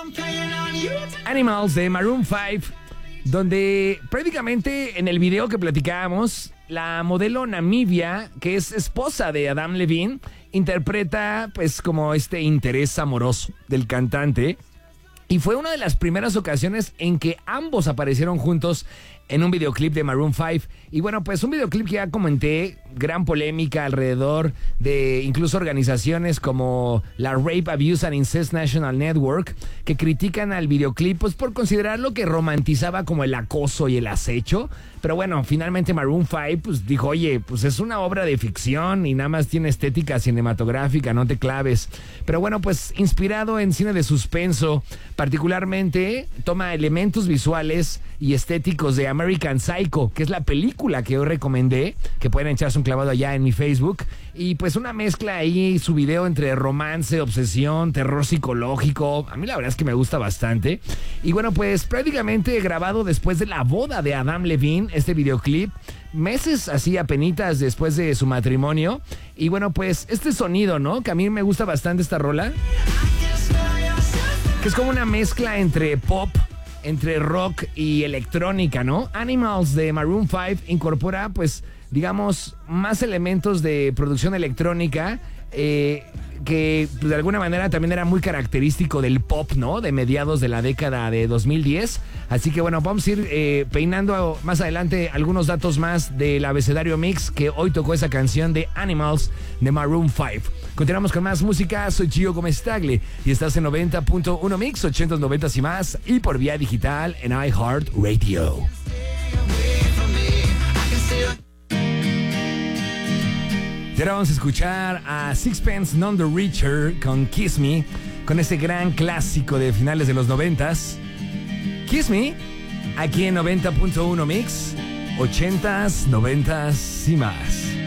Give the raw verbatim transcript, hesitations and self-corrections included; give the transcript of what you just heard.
Animals de Maroon cinco, donde prácticamente en el video que platicábamos, la modelo Namibia, que es esposa de Adam Levine, interpreta pues como este interés amoroso del cantante. Y fue una de las primeras ocasiones en que ambos aparecieron juntos en un videoclip de Maroon cinco. Y bueno, pues un videoclip que ya comenté, gran polémica alrededor de incluso organizaciones como la Rape, Abuse and Incest National Network, que critican al videoclip pues por considerarlo que romantizaba como el acoso y el acecho. Pero bueno, finalmente Maroon cinco pues dijo, oye, pues es una obra de ficción y nada más tiene estética cinematográfica, no te claves. Pero bueno, pues inspirado en cine de suspenso, particularmente toma elementos visuales y estéticos de American Psycho, que es la película que yo recomendé, que pueden echarse un clavado allá en mi Facebook. Y pues una mezcla ahí, su video entre romance, obsesión, terror psicológico. A mí la verdad es que me gusta bastante. Y bueno, pues prácticamente grabado después de la boda de Adam Levine, este videoclip, meses así apenitas después de su matrimonio. Y bueno, pues este sonido, ¿no? Que a mí me gusta bastante esta rola, que es como una mezcla entre pop, entre rock y electrónica, ¿no? Animals de Maroon cinco incorpora, pues, digamos, más elementos de producción electrónica, eh, que pues, de alguna manera también era muy característico del pop, ¿no? De mediados de la década de dos mil diez. Así que bueno, vamos a ir eh, peinando más adelante algunos datos más del abecedario mix que hoy tocó esa canción de Animals de Maroon cinco. Continuamos con más música. Soy Gio Gómez Tagle y estás en noventa punto uno Mix, ochentas, noventas y más, y por vía digital en iHeartRadio. Y ahora vamos a escuchar a Sixpence None the Richer con Kiss Me, con ese gran clásico de finales de los noventas. Kiss Me, aquí en noventa punto uno Mix, ochentas, noventas y más.